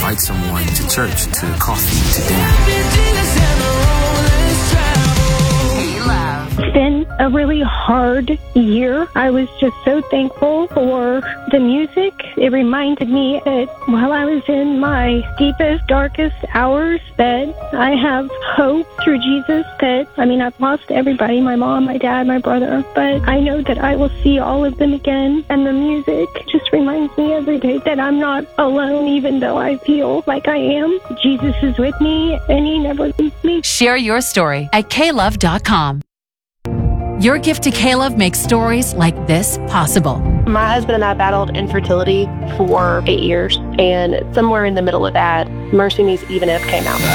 invite someone to church, to coffee, to dinner. It's been a really hard year. I was just so thankful for the music. It reminded me that while I was in my deepest, darkest hours, that I have hope through Jesus. I've lost everybody, my mom, my dad, my brother, but I know that I will see all of them again. And the music just reminds me every day that I'm not alone, even though I feel like I am. Jesus is with me, and he never leaves me. Share your story at klove.com. Your gift to K-Love makes stories like this possible. My husband and I battled infertility for 8 years, and somewhere in the middle of that, Mercy Me's Even If came out.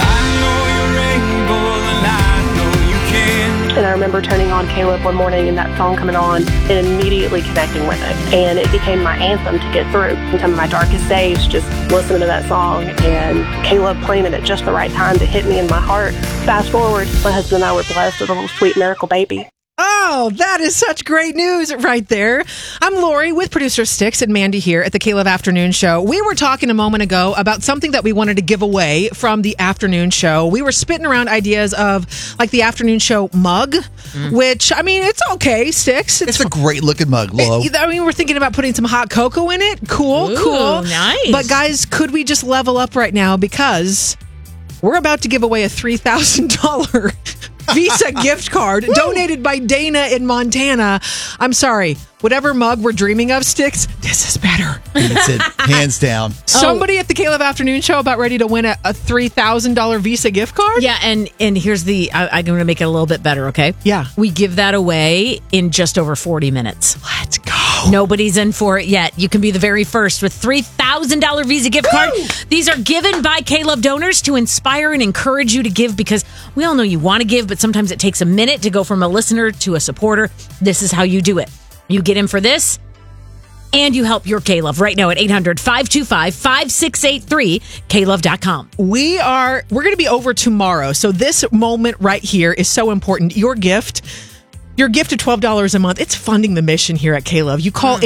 And I remember turning on Caleb one morning and that song coming on and immediately connecting with it. And it became my anthem to get through. In some of my darkest days, just listening to that song and Caleb playing it at just the right time to hit me in my heart. Fast forward, my husband and I were blessed with a little sweet miracle baby. Oh, that is such great news right there. I'm Lori with producer Sticks and Mandy here at the K-Love Afternoon Show. We were talking a moment ago about something that we wanted to give away from the afternoon show. We were spitting around ideas of like the afternoon show mug, which, it's okay, Sticks. It's a great looking mug, Lo. We're thinking about putting some hot cocoa in it. Cool. Nice. But guys, could we just level up right now? Because we're about to give away a $3,000 Visa gift card donated by Dana in Montana. I'm sorry. Whatever mug we're dreaming of, Sticks, this is better. That's it. Hands down. Somebody at the K-Love Afternoon Show about ready to win a $3,000 Visa gift card? Yeah, and here's I'm going to make it a little bit better, okay? Yeah. We give that away in just over 40 minutes. Let's go. Nobody's in for it yet. You can be the very first with $3,000 Visa gift card. These are given by K-Love donors to inspire and encourage you to give, because we all know you want to give, but sometimes it takes a minute to go from a listener to a supporter. This is how you do it. You get in for this, and you help your K-Love right now at 800-525-5683, klove.com. We're going to be over tomorrow, so this moment right here is so important. Your gift of $12 a month, it's funding the mission here at K-Love. You call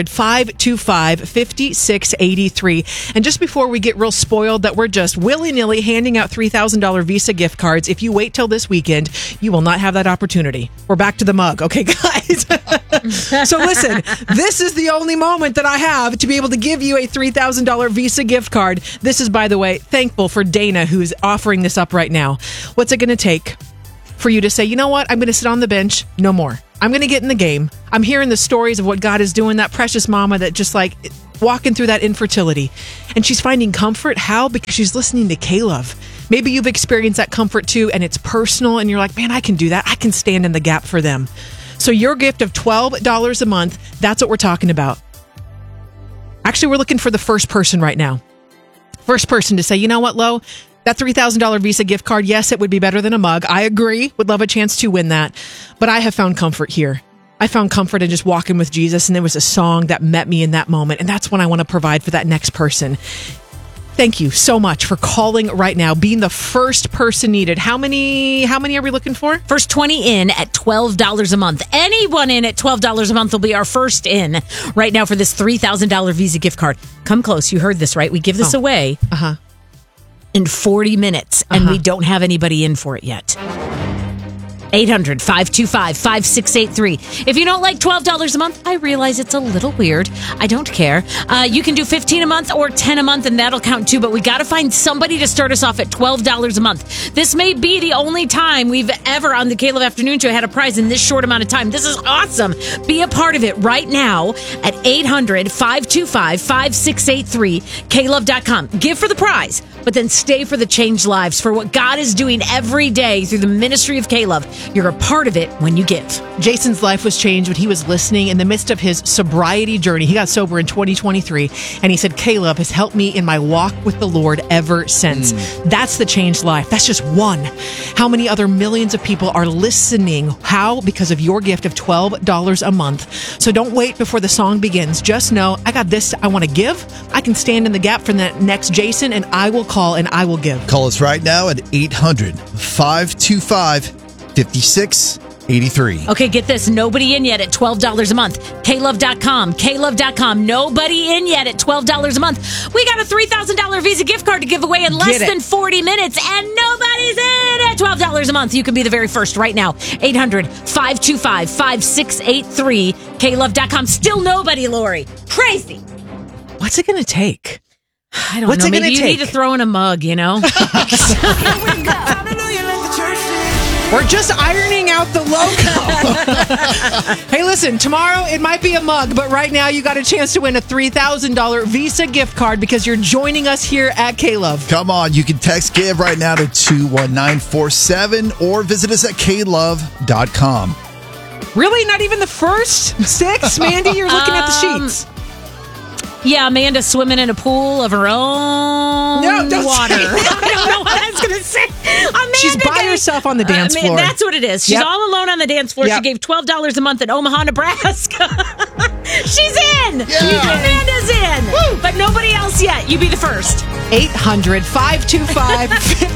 800-525-5683. And just before we get real spoiled that we're just willy-nilly handing out $3,000 Visa gift cards, if you wait till this weekend, you will not have that opportunity. We're back to the mug, okay, guys? So listen, this is the only moment that I have to be able to give you a $3,000 Visa gift card. This is, by the way, thankful for Dana, who's offering this up right now. What's it going to take for you to say, you know what, I'm going to sit on the bench, no more. I'm going to get in the game. I'm hearing the stories of what God is doing, that precious mama that just like walking through that infertility. And she's finding comfort. How? Because she's listening to K-Love. Maybe you've experienced that comfort too, and it's personal, and you're like, man, I can do that. I can stand in the gap for them. So your gift of $12 a month, that's what we're talking about. Actually, we're looking for the first person right now. First person to say, you know what, Lo? That $3,000 Visa gift card, yes, it would be better than a mug. I agree. Would love a chance to win that. But I have found comfort here. I found comfort in just walking with Jesus, and there was a song that met me in that moment, and that's what I want to provide for that next person. Thank you so much for calling right now, being the first person needed. How many are we looking for? First 20 in at $12 a month. Anyone in at $12 a month will be our first in right now for this $3,000 Visa gift card. Come close. You heard this, right? We give this away in 40 minutes, and we don't have anybody in for it yet. 800-525-5683. If you don't like $12 a month, I realize it's a little weird. I don't care. You can do $15 a month or $10 a month, and that'll count too. But we got to find somebody to start us off at $12 a month. This may be the only time we've ever on the K-Love Afternoon Show had a prize in this short amount of time. This is awesome. Be a part of it right now at 800-525-5683, klove.com. Give for the prize, but then stay for the changed lives, for what God is doing every day through the ministry of K-Love. You're a part of it when you give. Jason's life was changed when he was listening in the midst of his sobriety journey. He got sober in 2023, and he said, K-Love has helped me in my walk with the Lord ever since. That's the changed life. That's just one. How many other millions of people are listening? How? Because of your gift of $12 a month. So don't wait before the song begins. Just know, I got this. I want to give. I can stand in the gap for that next Jason, and I will call and I will give. Call us right now at 800-525-5683. 83. Okay, get this. Nobody in yet at $12 a month. KLove.com. KLove.com. Nobody in yet at $12 a month. We got a $3,000 Visa gift card to give away in less than 40 minutes, and nobody's in at $12 a month. You can be the very first right now. 800-525-5683. KLove.com. Still nobody, Lori. Crazy. What's it going to take? I don't know. Maybe you need to throw in a mug, you know? We're just ironing out the logo. Hey, listen, tomorrow it might be a mug, but right now you got a chance to win a $3,000 Visa gift card because you're joining us here at K-Love. Come on, you can text GIVE right now to 21947 or visit us at klove.com. Really? Not even the first 6? Mandy, you're looking at the sheets. Yeah, Amanda's swimming in a pool of her own water. I don't know what I was going to say. She's by herself on the dance floor. That's what it is. She's all alone on the dance floor. She gave $12 a month in Omaha, Nebraska. She's in. Yeah. Amanda's in. Woo. But nobody else yet. You be the first. 800-525